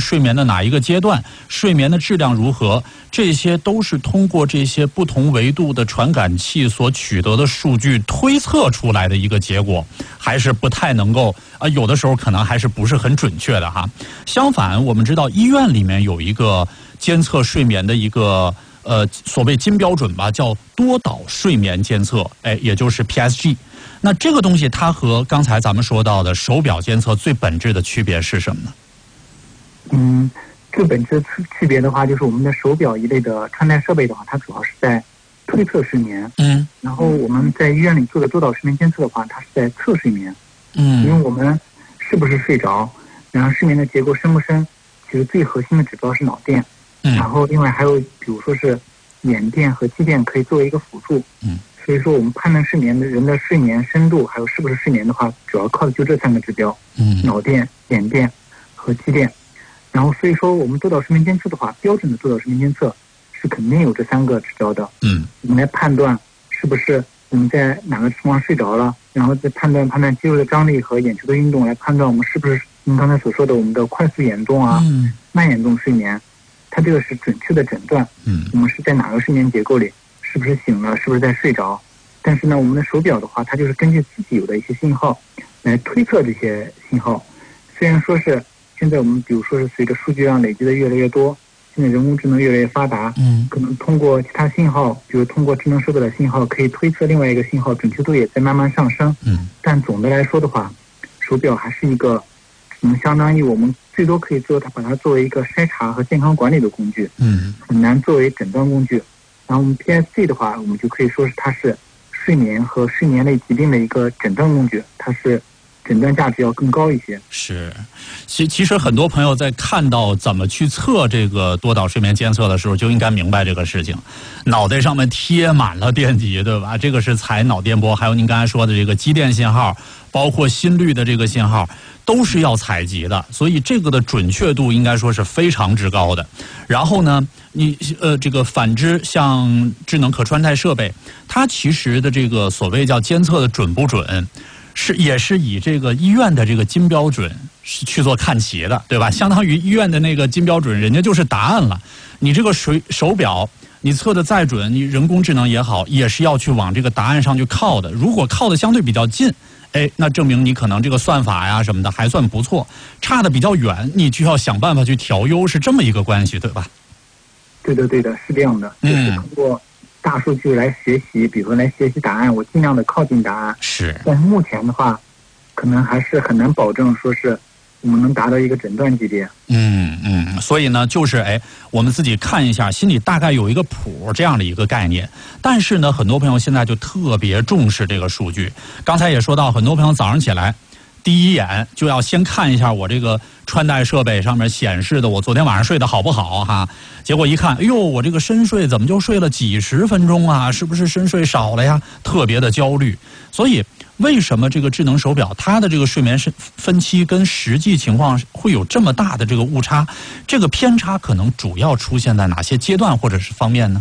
睡眠的哪一个阶段，睡眠的质量如何，这些都是通过这些不同维度的传感器所取得的数据推测出来的一个结果，还是不太能够有的时候可能还是不是很准确的哈。相反，我们知道医院里面有一个监测睡眠的一个所谓金标准吧，叫多导睡眠监测，也就是 PSG。那这个东西它和刚才咱们说到的手表监测最本质的区别是什么呢？ 最本质区别的话，就是我们的手表一类的穿戴设备的话，它主要是在推测睡眠。然后我们在医院里做的多导睡眠监测的话，它是在测睡眠。因为我们是不是睡着，然后睡眠的结构深不深，其实最核心的指标是脑电。然后另外还有比如说是眼电和肌电可以作为一个辅助。所以说我们判断睡眠的人的睡眠深度还有是不是睡眠的话，主要靠的就这3个指标。脑电、眼电和肌电。然后所以说我们多导睡眠监测的话，标准的多导睡眠监测是肯定有这3个指标的。我们来判断是不是我们在哪个情况睡着了，然后再判断肌肉的张力和眼球的运动，来判断我们是不是您刚才所说的我们的快速眼动啊、慢眼动睡眠，它这个是准确的诊断。我们是在哪个睡眠结构里，是不是醒了，是不是在睡着。但是呢，我们的手表的话，它就是根据自己有的一些信号来推测这些信号。虽然说是现在我们比如说是随着数据量累积的越来越多，现在人工智能越来越发达，可能通过其他信号，比如通过智能手表的信号，可以推测另外一个信号，准确度也在慢慢上升。但总的来说的话，手表还是一个相当于我们最多可以把它作为一个筛查和健康管理的工具，很难作为诊断工具。然后我们 PSC 的话，我们就可以说是它是睡眠和睡眠类疾病的一个诊断工具，它是诊断价值要更高一些。 是，其实很多朋友在看到怎么去测这个多导睡眠监测的时候，就应该明白这个事情。脑袋上面贴满了电极，对吧？这个是采脑电波，还有您刚才说的这个肌电信号，包括心率的这个信号，都是要采集的，所以这个的准确度应该说是非常之高的。然后呢，这个反之，像智能可穿戴设备，它其实的这个所谓叫监测的准不准，也是以这个医院的这个金标准去做看齐的，对吧？相当于医院的那个金标准，人家就是答案了。你这个手表，你测的再准，你人工智能也好，也是要去往这个答案上去靠的。如果靠的相对比较近，那证明你可能这个算法呀什么的还算不错，差的比较远，你就要想办法去调优，是这么一个关系，对吧？ 对的，是这样的，就是通过大数据来学习，比如说来学习答案，我尽量的靠近答案。 是， 但是目前的话，可能还是很难保证说是我们能达到一个诊断级别。 所以呢，就是我们自己看一下，心里大概有一个谱这样的一个概念。但是呢，很多朋友现在就特别重视这个数据。刚才也说到，很多朋友早上起来第一眼就要先看一下我这个穿戴设备上面显示的我昨天晚上睡得好不好哈。结果一看，哎呦，我这个深睡怎么就睡了几十分钟啊？是不是深睡少了呀？特别的焦虑。所以为什么这个智能手表它的这个睡眠分期跟实际情况会有这么大的这个误差？这个偏差可能主要出现在哪些阶段或者是方面呢？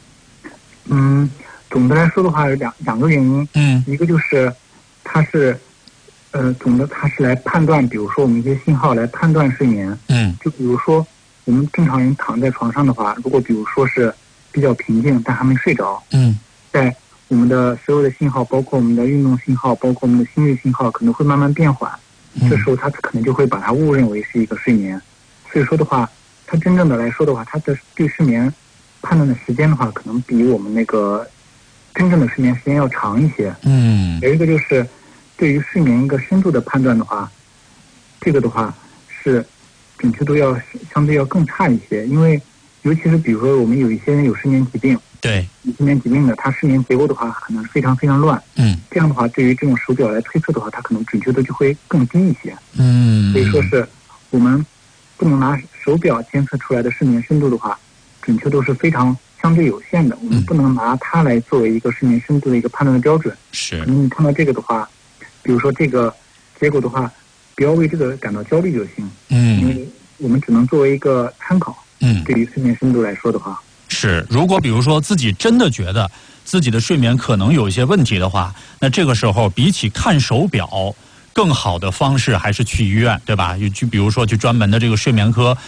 总的来说的话有两个原因。一个就是它是它是来判断，比如说我们一些信号来判断睡眠。就比如说我们正常人躺在床上的话，如果比如说是比较平静但还没睡着，在我们的所有的信号，包括我们的运动信号，包括我们的心率信号，可能会慢慢变缓。这时候它可能就会把它误认为是一个睡眠。所以说的话，它真正的来说的话，它的对睡眠判断的时间的话，可能比我们那个真正的睡眠时间要长一些。有一个就是对于睡眠一个深度的判断的话，这个的话是准确度要相对要更差一些，因为尤其是比如说我们有一些人有睡眠疾病， 对， 有睡眠疾病的，他睡眠结构的话可能非常非常乱。这样的话对于这种手表来推测的话，它可能准确度就会更低一些。所以说是我们不能拿手表监测出来的睡眠深度的话，准确度是非常相对有限的，我们不能拿它来作为一个睡眠深度的一个判断的标准。 是， 你看到这个的话，比如说这个结果的话，不要为这个感到焦虑就行。因为我们只能作为一个参考。对于睡眠深度来说的话， 是，如果比如说自己真的觉得自己的睡眠可能有一些问题的话，那这个时候比起看手表，更好的方式还是去医院，对吧？就比如说去专门的这个睡眠科